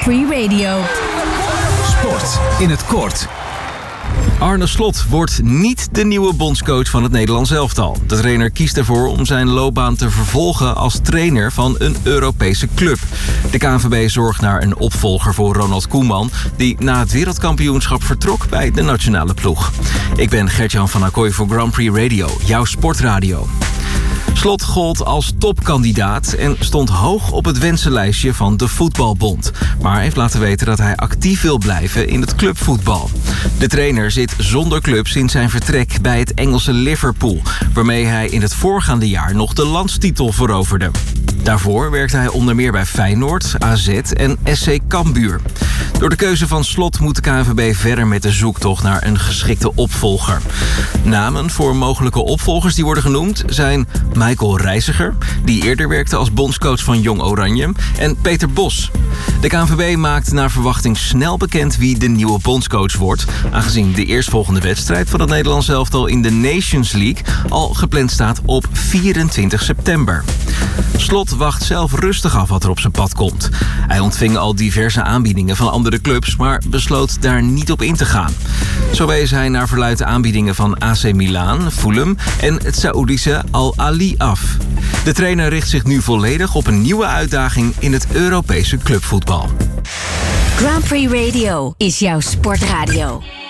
Free Radio. Sport in het kort. Arne Slot wordt niet de nieuwe bondscoach van het Nederlands elftal. De trainer kiest ervoor om zijn loopbaan te vervolgen als trainer van een Europese club. De KNVB zorgt naar een opvolger voor Ronald Koeman, die na het wereldkampioenschap vertrok bij de nationale ploeg. Ik ben Gert-Jan van Acquoy voor Grand Prix Radio, jouw sportradio. Slot gold als topkandidaat en stond hoog op het wensenlijstje van de Voetbalbond. Maar heeft laten weten dat hij actief wil blijven in het clubvoetbal. De trainer zit zonder club sinds zijn vertrek bij het Engelse Liverpool, waarmee hij in het voorgaande jaar nog de landstitel veroverde. Daarvoor werkte hij onder meer bij Feyenoord, AZ en SC Cambuur. Door de keuze van Slot moet de KNVB verder met de zoektocht naar een geschikte opvolger. Namen voor mogelijke opvolgers die worden genoemd zijn Michael Reiziger, die eerder werkte als bondscoach van Jong Oranje, en Peter Bos. De KNVB maakt naar verwachting snel bekend wie de nieuwe bondscoach wordt, aangezien de eerstvolgende wedstrijd van het Nederlands elftal in de Nations League al gepland staat op 24 september. Slot wacht zelf rustig af wat er op zijn pad komt. Hij ontving al diverse aanbiedingen van andere clubs, maar besloot daar niet op in te gaan. Zo wees hij naar verluidt de aanbiedingen van AC Milan, Fulham en het Saoedische Al Ahly af. De trainer richt zich nu volledig op een nieuwe uitdaging in het Europese clubvoetbal. Grand Prix Radio is jouw sportradio.